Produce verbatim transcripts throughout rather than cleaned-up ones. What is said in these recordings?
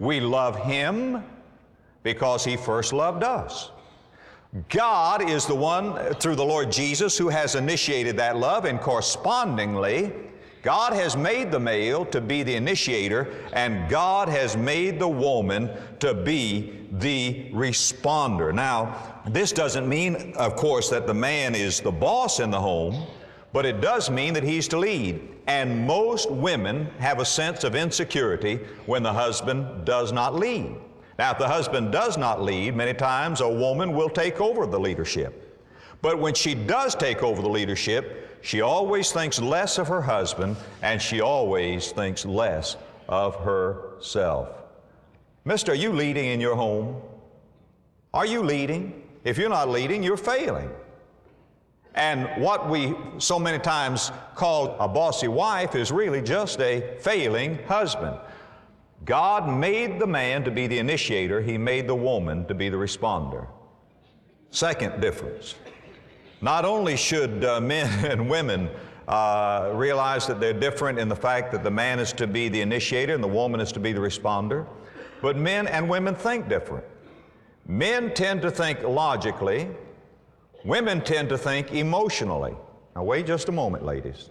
We love Him because He first loved us. God is the one, through the Lord Jesus, who has initiated that love, and correspondingly, God has made the male to be the initiator, and God has made the woman to be the responder. Now, this doesn't mean, of course, that the man is the boss in the home, but it does mean that he's to lead. And most women have a sense of insecurity when the husband does not lead. Now, if the husband does not lead, many times a woman will take over the leadership. But when she does take over the leadership, she always thinks less of her husband, and she always thinks less of herself. Mister, are you leading in your home? Are you leading? If you're not leading, you're failing. And what we so many times call a bossy wife is really just a failing husband. God made the man to be the initiator. He made the woman to be the responder. Second difference. Not only should uh, men and women uh, realize that they're different in the fact that the man is to be the initiator and the woman is to be the responder, but men and women think different. Men tend to think logically. Women tend to think emotionally. Now wait just a moment, ladies.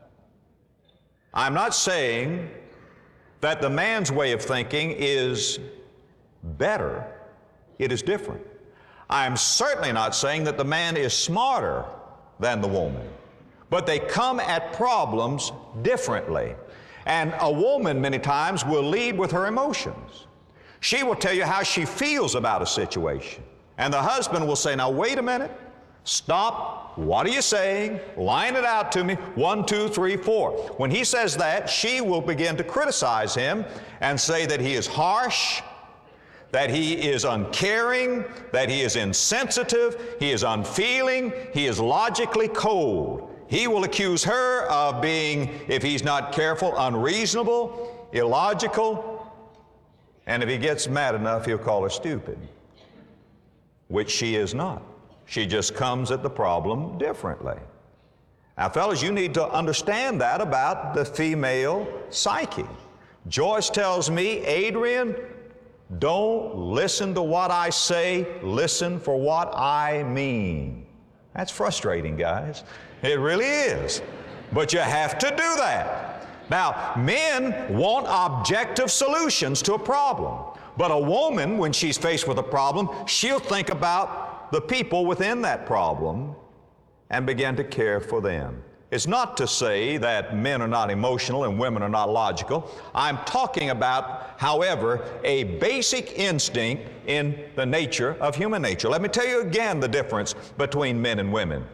I'm not saying that the man's way of thinking is better. It is different. I'm certainly not saying that the man is smarter than the woman, but they come at problems differently. And a woman many times will lead with her emotions. She will tell you how she feels about a situation. And the husband will say, now wait a minute, stop, what are you saying? Line it out to me, one, two, three, four. When he says that, she will begin to criticize him and say that he is harsh, that he is uncaring, that he is insensitive, he is unfeeling, he is logically cold. He will accuse her of being, if he's not careful, unreasonable, illogical, and if he gets mad enough, he'll call her stupid, which she is not. She just comes at the problem differently. Now, fellas, you need to understand that about the female psyche. Joyce tells me, Adrian, don't listen to what I say, listen for what I mean. That's frustrating, guys. It really is. But you have to do that. Now, men want objective solutions to a problem. But a woman, when she's faced with a problem, she'll think about the people within that problem and begin to care for them. It's not to say that men are not emotional and women are not logical. I'm talking about, however, a basic instinct in the nature of human nature. Let me tell you again the difference between men and women.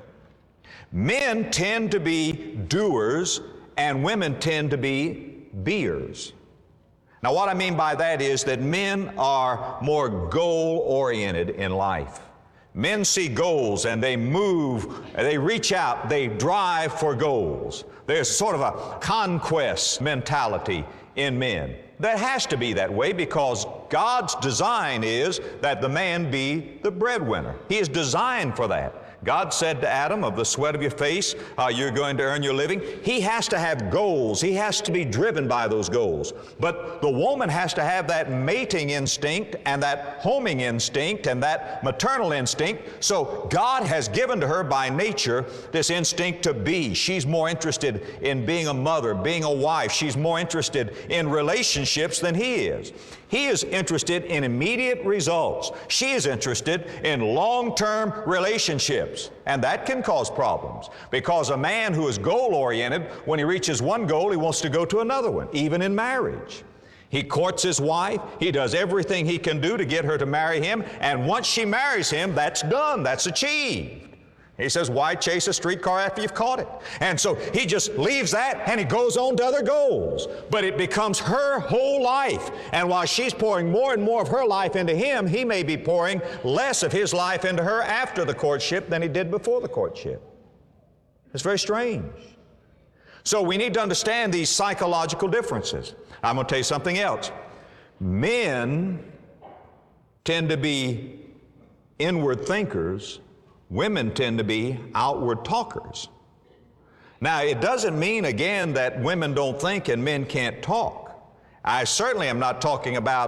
Men tend to be doers and women tend to be beers. Now, what I mean by that is that men are more goal-oriented in life. Men see goals and they move, they reach out, they drive for goals. There's sort of a conquest mentality in men. That has to be that way because God's design is that the man be the breadwinner. He is designed for that. God said to Adam, of the sweat of your face, uh, you're going to earn your living. He has to have goals. He has to be driven by those goals. But the woman has to have that mating instinct and that homing instinct and that maternal instinct. So God has given to her by nature this instinct to be. She's more interested in being a mother, being a wife. She's more interested in relationships than he is. He is interested in immediate results. She is interested in long-term relationships. And that can cause problems because a man who is goal-oriented, when he reaches one goal, he wants to go to another one, even in marriage. He courts his wife. He does everything he can do to get her to marry him. And once she marries him, that's done. That's achieved. He says, why chase a streetcar after you've caught it? And so he just leaves that and he goes on to other goals. But it becomes her whole life. And while she's pouring more and more of her life into him, he may be pouring less of his life into her after the courtship than he did before the courtship. It's very strange. So we need to understand these psychological differences. I'm going to tell you something else. Men tend to be inward thinkers. Women tend to be outward talkers. Now, it doesn't mean, again, that women don't think and men can't talk. I certainly am not talking about